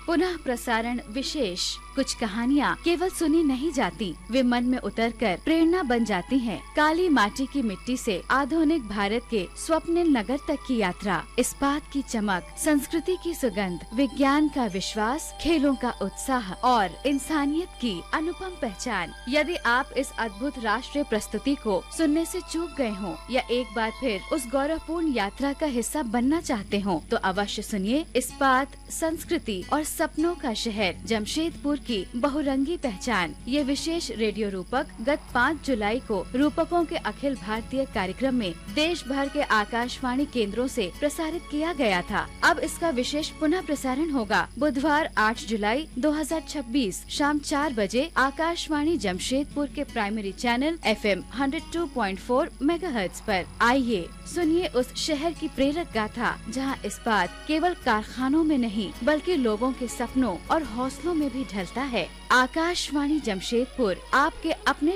पुनः प्रसारण विशेष। कुछ कहानियाँ केवल सुनी नहीं जाती, वे मन में उतरकर प्रेरणा बन जाती हैं। काली माटी की मिट्टी से आधुनिक भारत के स्वप्निल नगर तक की यात्रा, इस्पात की चमक, संस्कृति की सुगंध, विज्ञान का विश्वास, खेलों का उत्साह और इंसानियत की अनुपम पहचान। यदि आप इस अद्भुत राष्ट्रीय प्रस्तुति को सुनने से चूक गए हों या एक बार फिर उस गौरवपूर्ण यात्रा का हिस्सा बनना चाहते हों, तो अवश्य सुनिए इस्पात, संस्कृति और सपनों का शहर जमशेदपुर की बहुरंगी पहचान। ये विशेष रेडियो रूपक गत 5 जुलाई को रूपकों के अखिल भारतीय कार्यक्रम में देश भर के आकाशवाणी केंद्रों से प्रसारित किया गया था। अब इसका विशेष पुनः प्रसारण होगा बुधवार 8 जुलाई 2026 शाम 4 बजे आकाशवाणी जमशेदपुर के प्राइमरी चैनल FM 102.4 मेगाहर्ट्ज पर। आइए सुनिए उस शहर की प्रेरक गाथा, जहां इस्पात केवल कारखानों में नहीं बल्कि लोगों के सपनों और हौसलों में भी ढलता है। आकाशवाणी जमशेदपुर, आपके अपने